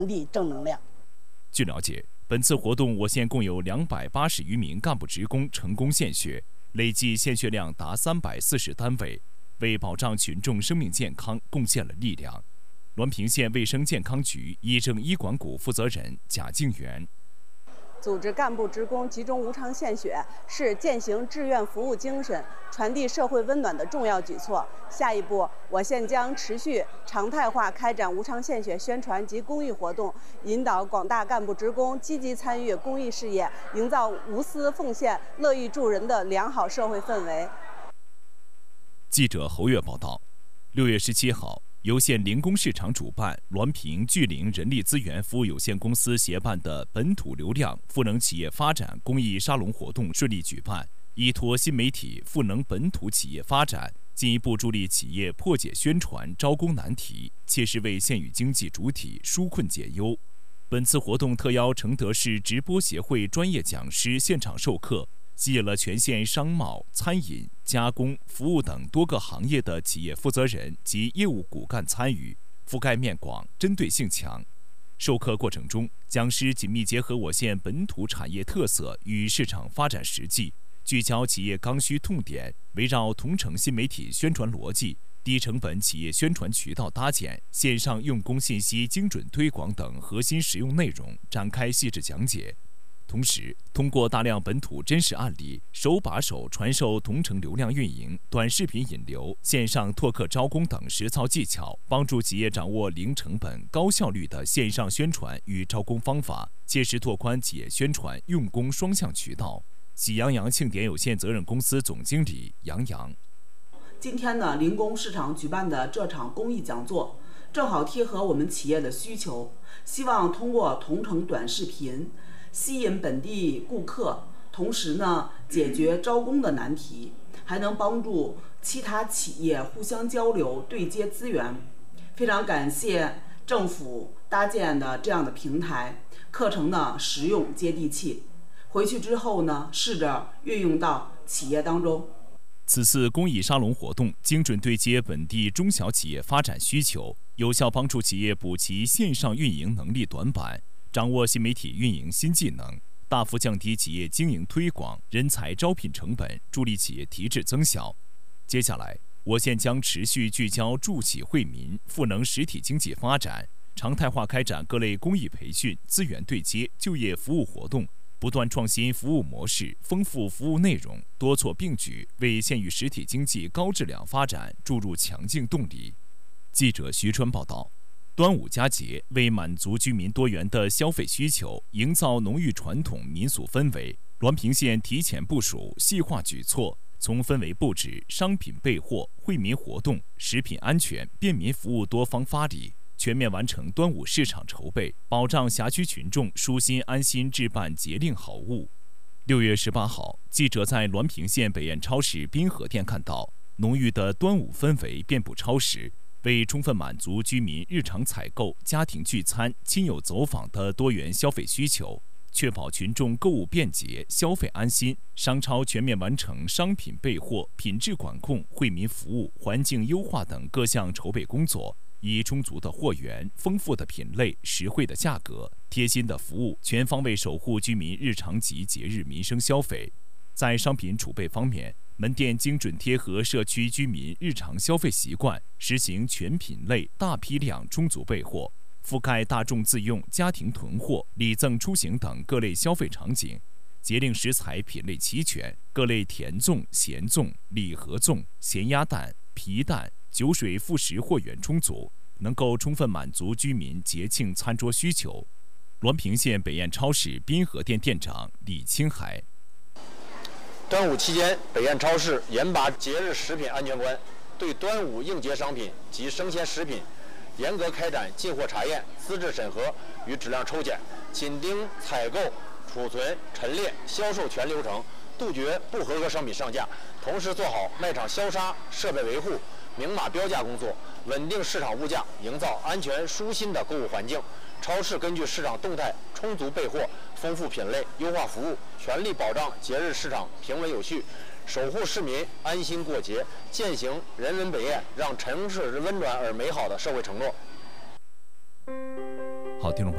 力正能量。 据了解，本次活动我县共有280余名干部职工成功献血，累计献血量达340单位，为保障群众生命健康贡献了力量。滦平县卫生健康局医政医管股负责人贾静元。 组织干部职工集中无偿献血，是践行志愿服务精神、传递社会温暖的重要举措。下一步，我县将持续常态化开展无偿献血宣传及公益活动，引导广大干部职工积极参与公益事业，营造无私奉献、乐于助人的良好社会氛围。 记者侯月报道，6月17号。由县零工市场主办，滦平聚灵人力资源服务有限公司协办的本土流量赋能企业发展公益沙龙活动顺利举办，依托新媒体赋能本土企业发展，进一步助力企业破解宣传招工难题，切实为县域经济主体纾困解忧。本次活动特邀承德市直播协会专业讲师现场授课，吸引了全县商贸、餐饮、加工、服务等多个行业的企业负责人及业务骨干参与，覆盖面广，针对性强。授课过程中，讲师紧密结合我县本土产业特色与市场发展实际，聚焦企业刚需痛点，围绕同城新媒体宣传逻辑、低成本企业宣传渠道搭建、线上用工信息精准推广等核心实用内容展开细致讲解。同时，通过大量本土真实案例，手把手传授同城流量运营、短视频引流、线上拓客招工等实操技巧，帮助企业掌握零成本、高效率的线上宣传与招工方法，切实拓宽企业宣传用工双向渠道。喜羊羊庆典有限责任公司总经理杨洋： 今天呢，零工市场举办的这场公益讲座，正好贴合我们企业的需求，希望通过同城短视频吸引本地顾客，同时呢解决招工的难题，还能帮助其他企业互相交流对接资源。非常感谢政府搭建的这样的平台，课程呢实用接地气，回去之后呢试着运用到企业当中。 此次公益沙龙活动精准对接本地中小企业发展需求，有效帮助企业补齐线上运营能力短板，掌握新媒体运营新技能，大幅降低企业经营推广、人才招聘成本，助力企业提质增效。接下来，我县将持续聚焦助企惠民、赋能实体经济发展，常态化开展各类公益培训、资源对接、就业服务活动，不断创新服务模式，丰富服务内容，多措并举，为县域实体经济高质量发展注入强劲动力。记者徐川报道。端午佳节，为满足居民多元的消费需求，营造浓郁传统民俗氛围，滦平县提前部署、细化举措，从氛围布置、商品备货、惠民活动、食品安全、便民服务多方发力，全面完成端午市场筹备，保障辖区群众舒心安心置办节令好物。6月18号，记者在滦平县北苑超市滨河店看到，浓郁的端午氛围遍布超市。为充分满足居民日常采购、家庭聚餐、亲友走访的多元消费需求，确保群众购物便捷、消费安心，商超全面完成商品备货、品质管控、惠民服务、环境优化等各项筹备工作，以充足的货源、丰富的品类、实惠的价格、贴心的服务，全方位守护居民日常及节日民生消费。在商品储备方面，门店精准贴合社区居民日常消费习惯，实行全品类、大批量、充足备货，覆盖大众自用、家庭囤货、礼赠出行等各类消费场景。节令食材品类齐全，各类甜粽、咸粽、礼盒粽、咸鸭蛋、皮蛋、酒水副食货源充足，能够充分满足居民节庆餐桌需求。滦平县北苑超市滨河店店长李青海。 端午期间，北苑超市严把节日食品安全关，对端午应节商品及生鲜食品严格开展进货查验、资质审核与质量抽检，紧盯采购、储存、陈列、销售全流程，杜绝不合格商品上架，同时做好卖场消杀、设备维护、明码标价工作，稳定市场物价，营造安全舒心的购物环境。超市根据市场动态，充足备货，丰富品类，优化服务，全力保障节日市场平稳有序，守护市民安心过节，践行人文北苑让城市温暖而美好的社会承诺。 好，听众朋友。